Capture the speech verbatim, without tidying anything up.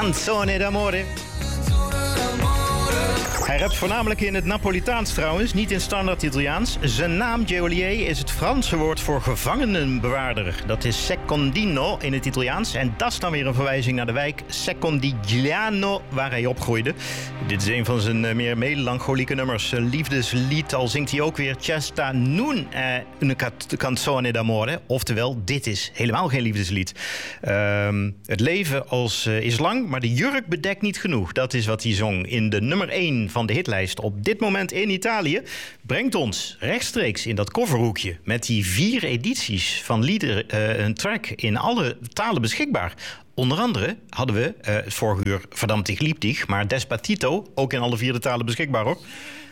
Canzone d'amore. Hij rapt voornamelijk in het Napolitaans trouwens, niet in standaard Italiaans. Zijn naam, Geolier, is het Franse woord voor gevangenenbewaarder. Dat is secondino in het Italiaans. En dat is dan weer een verwijzing naar de wijk Secondigliano, waar hij opgroeide. Dit is een van zijn meer melancholieke nummers. Liefdeslied, al zingt hij ook weer Cesta non è una canzone d'amore. Oftewel, dit is helemaal geen liefdeslied. Um, het leven als, uh, is lang, maar de jurk bedekt niet genoeg. Dat is wat hij zong in de nummer één van de hitlijst op dit moment in Italië. Brengt ons rechtstreeks in dat coverhoekje met die vier edities van lieder, uh, een track in alle talen beschikbaar. Onder andere hadden we uh, het vorige uur Verdammt ich lieb dich, maar Despacito ook in alle vier de talen beschikbaar hoor.